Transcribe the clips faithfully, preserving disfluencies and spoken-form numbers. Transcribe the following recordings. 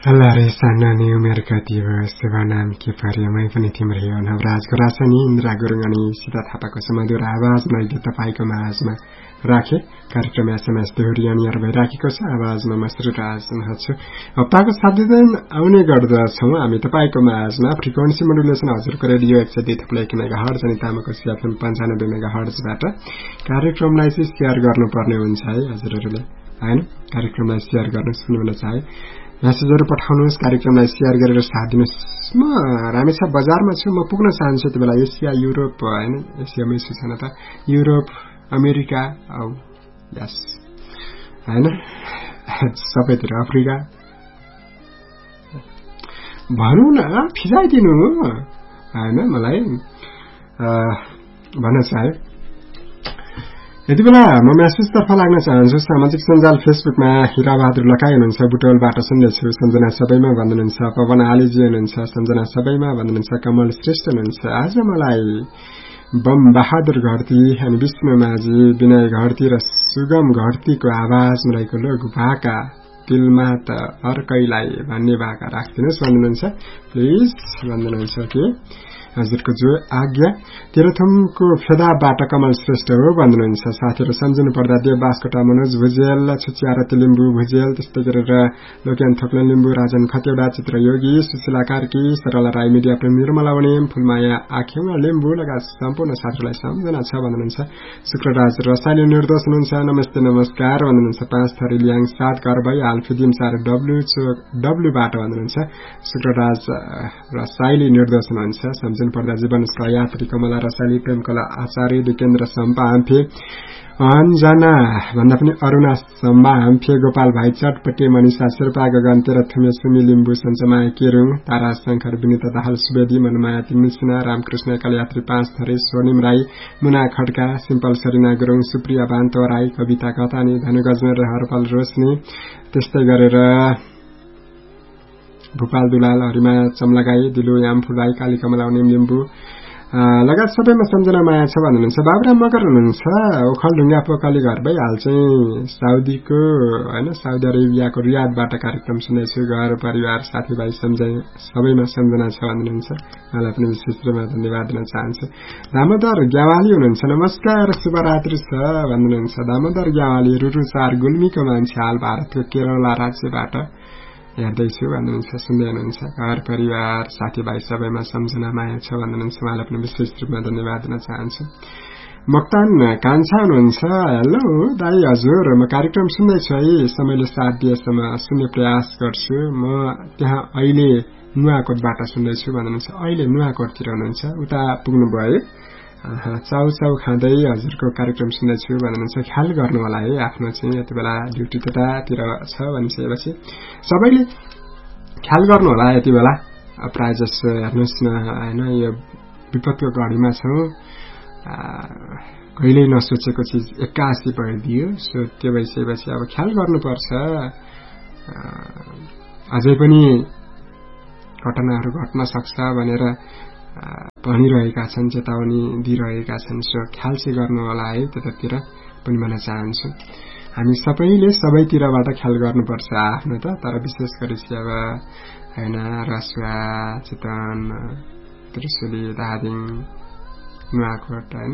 हल्लारे सानानी उमेरका दिव शुभ नाम के परियमै पनि तिम्रो यो नवराजको रासनी इन्द्रा गुरुङ अनि सीता थापाको सुमधुर आवाज मैले तपाईको माझमा राखे कार्यक्रम एसएमएस दोहोरी अनियर भइराखेको छ। आवाजमा म श्रीराज हुन्छु। हप्ताको सात दिन आउने गर्दछौं हामी तपाईको माझमा फ्रिक्वेन्सी मोडुलेसन हजुरको रेडियो एक सय दुई थप्लो एक मेगाहर्ज अनि तामाको सिएफएम पन्चानब्बे मेगाहर्जबाट कार्यक्रमलाई चाहिँ शेयर गर्नुपर्ने हुन्छ है हजुरहरूले हैन। कार्यक्रमलाई शेयर गर्न सुन्नुहुन चाहे मेसेजहरु पठाउनुहोस्, कार्यक्रमलाई शेयर गरेर साथ दिनुहोस्। म रामेछाप बजारमा छु, म पुग्न चाहन्छु त्यति बेला एसिया युरोप हैन, एसियामै छु छन त युरोप अमेरिका औ यस हैन सबैतिर अफ्रिका भनौं न फिजाइदिनु हैन मलाई भन्न चाहे। यति बेला म मेसेज तर्फ लाग्न चाहन्छु। सामाजिक सञ्जाल फेसबुकमा हिराबहादुर लकाई हुनुहुन्छ, बुटोलबाट सुन्दैछु, सम्झना सबैमा भन्नुहुन्छ, पवन आलीजी हुनुहुन्छ, सम्झना सबैमा भन्नुहुन्छ, कमल श्रेष्ठ हुनुहुन्छ। आज मलाई बम बहादुर घरती अनि विष्णु माझी, विनय घरती र सुगम घरतीको आवाज रहेको लोक भाका दिलमा त अर्कैलाई भन्ने भाका राखिदिनुहोस् भन्नुहुन्छ। प्लिज भन्नुहुन्छ कि हजुरको जो आज्ञा। तेह्रथुमको फेदाबाट कमल श्रेष्ठ हो भन्नुहुन्छ। साथीहरु सम्झनु पर्दा देवबासकोटा मनोज भुजेल, छुचियारती लिम्बु भुजेल, त्यस्तै गरेर लोक्यान थोक्लन लिम्बु, राजन खतेडा, चित्रयोगी, सुशीला कार्की, सरला राई, मिडिया प्रेमी निर्मला उनेम, फुलमाया आखेवा लिम्बु लगायत सम्पूर्ण साथीहरुलाई सम्झना छ भन्नुहुन्छ। शुक्रराज रसाइली निर्दोष हुनुहुन्छ। नमस्ते नमस्कार भन्नुहुन्छ। पाँच थरी ल्याङ सात घर भई आल्फिदिम चार डब्लु चोक डब्लुबाट भन्नुहुन्छ। शुक्रराज रसाइली निर्दोष हुनुहुन्छ। सम्झनु पर्दा जीवन सहयात्री कमला रसाइली, प्रेमकला आचार्य, दिकेन्द्र सम्पा हाम्फे, अन्जना भन्दा पनि अरुणा सम्बा हाम्फे, गोपाल भाइ चटपटे, मनिषा शेर्पा, गगन तेह्रथुमे, सुमी लिम्बु, सञ्चमाया केरुङ, तारा शंकर, विनिता दाहाल सुवेदी, मनमाया तिमिसिना, रामकृष्ण कलयात्री पाँच थरे, स्वर्णिम राई, मुना खड्का, सिम्पल सरिना गुरुङ, सुप्रिया बान्तो राई, कविता कतानी, धनु गजमेर, हरपाल रोशनी, त्यस्तै गरेर भूपाल दुलाल, हरिमा चमलगाई, दिलु यामफुलाई, काली कमला उनेम लिम्बु लगायत सबैमा सम्झना माया छ भन्नुहुन्छ। बाबुराम मगर हुनुहुन्छ। ओखलढुङ्गा पोखली घर भई हाल चाहिँ साउदीको हैन साउदी अरेबियाको रियादबाट कार्यक्रम सुन्दैछु। घर परिवार साथीभाइ सम्झै सबैमा सम्झना छ भन्नुहुन्छ। मलाई पनि विशेष रूपमा धन्यवाद दिन चाहन्छु। दामोदर ग्यावाली हुनुहुन्छ। नमस्कार शुभरात्रि छ भन्नुहुन्छ। दामोदर ग्यावाली रुरु चार गुल्मीको मान्छे, हाल भारतको केरला राज्यबाट हेर्दैछु भन्नुहुन्छ, सुन्दै हुनुहुन्छ। घर परिवार साथीभाइ सबैमा सम्झना माया छ भन्नुहुन्छ। उहाँलाई पनि विशेष रूपमा धन्यवाद दिन चाहन्छु। मोक्तान कान्छा हुनुहुन्छ। हेलो दाई हजुर, म कार्यक्रम सुन्दैछु है, समयले साथ दिएसम्म सुन्ने प्रयास गर्छु। म त्यहाँ अहिले नुवाकोटबाट सुन्दैछु भन्नुहुन्छ। अहिले नुवाकोटतिर हुनुहुन्छ, उता पुग्नु भयो। चाउ चाउ खाँदै हजुरको कार्यक्रम सुन्दैछु भन्नुहुन्छ। ख्याल गर्नु होला है आफ्नो चाहिँ यति बेला ड्युटी त्यतातिर छ भनिसकेपछि सबैले ख्याल गर्नु होला यति बेला। प्राय जसो हेर्नुहोस् न हैन, यो विपदको घडीमा छौं, कहिल्यै नसोचेको चिज एक्कासी भइदियो। सो त्यो भइसकेपछि अब ख्याल गर्नुपर्छ। अझै पनि घटनाहरू घट्न सक्छ भनेर भनिरहेका छन्, चेतावनी दिइरहेका छन्। सो ख्याल चाहिँ गर्नु होला है त्यतातिर पनि भन्न चाहन्छु। हामी सबैले सबैतिरबाट ख्याल गर्नुपर्छ आफ्नो त, तर विशेष गरी चाहिँ अब हैन रसुवा, चितवन, त्रिशुली, धादिङ, नुवाकोट हैन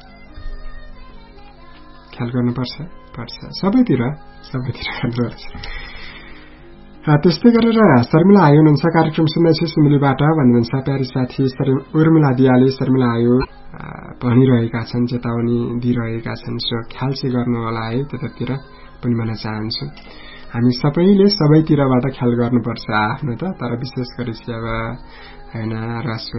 ख्याल गर्नुपर्छ पर्छ सबैतिर सबैतिर गर्नुपर्छ। त्यस्तै गरेर शर्मिला आयो हुनुहुन्छ। कार्यक्रम सुन्दैछु सिमलीबाट भन्नुहुन्छ। प्यारी साथी उर्मिला दियाली, शर्मिला आयो भनिरहेका छन्, चेतावनी दिइरहेका छन्। सो ख्याल चाहिँ गर्नु होला है त्यतातिर पनि भन्न चाहन्छु। हामी सबैले सबैतिरबाट ख्याल गर्नुपर्छ आफ्नो त, तर विशेष गरी चाहिँ अब हैन रसुवा